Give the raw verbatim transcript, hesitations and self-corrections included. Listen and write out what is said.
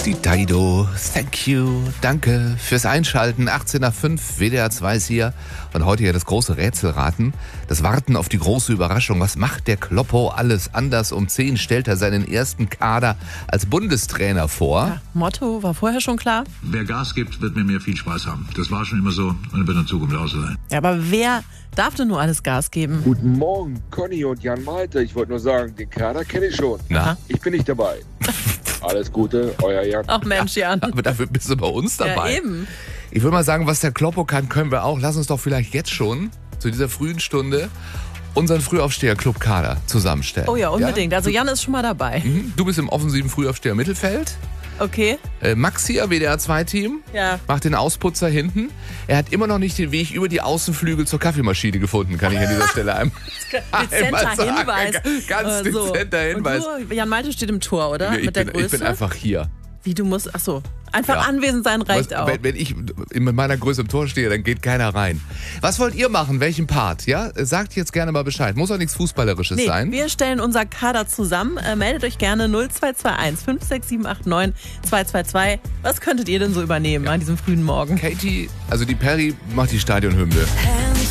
Die Daido, thank you, danke fürs Einschalten. achtzehn nach fünf, W D R zwei ist hier. Und heute ja das große Rätselraten. Das Warten auf die große Überraschung. Was macht der Kloppo alles anders? Um zehn stellt er seinen ersten Kader als Bundestrainer vor. Ja, Motto war vorher schon klar. Wer Gas gibt, wird mit mir viel Spaß haben. Das war schon immer so und wird in Zukunft auch so sein. Ja, aber wer darf denn nur alles Gas geben? Guten Morgen, Conny und Jan Malte. Ich wollte nur sagen, den Kader kenne ich schon. Na? Ich bin nicht dabei. Alles Gute, euer Jan. Ach Mensch, Jan. Aber dafür bist du bei uns dabei. Ja, eben. Ich würde mal sagen, was der Kloppo kann, können wir auch. Lass uns doch vielleicht jetzt schon zu dieser frühen Stunde unseren Frühaufsteher-Club-Kader zusammenstellen. Oh ja, unbedingt. Also Jan ist schon mal dabei. Mhm. Du bist im offensiven Frühaufsteher-Mittelfeld. Okay. Äh, Max hier, W D R zwei Team, Ja. macht den Ausputzer hinten. Er hat immer noch nicht den Weg über die Außenflügel zur Kaffeemaschine gefunden, kann ich an dieser Stelle einmal, einmal sagen. Hinweis. Ganz Äh, so. dezenter Hinweis. Und du, Jan Malte steht im Tor, oder? Nee, ich, Mit der bin, Größe? ich bin einfach hier. Wie, du musst, ach so. Einfach Ja. anwesend sein reicht Was, auch. wenn, wenn ich in meiner Größe im Tor stehe, dann geht keiner rein. Was wollt ihr machen? Welchen Part? Ja, sagt jetzt gerne mal Bescheid. Muss auch nichts Fußballerisches Nee, sein. wir stellen unser Kader zusammen. Äh, meldet euch gerne null zwei zwei eins fünf sechs sieben acht neun zwei zwei zwei. Was könntet ihr denn so übernehmen an diesem frühen Morgen? Katie, also die Perry macht die Stadionhymne.